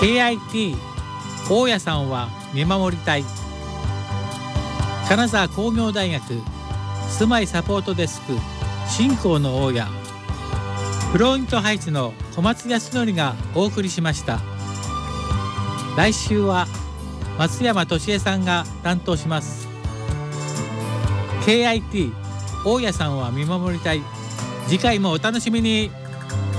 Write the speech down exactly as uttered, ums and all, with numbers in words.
ケーアイティー 大家さんは見守りたい。金沢工業大学住まいサポートデスク新興の大家、フロントハイツの小松康則がお送りしました。来週は松山俊恵さんが担当します。 ケーアイティー 大家さんは見守りたい。次回もお楽しみに。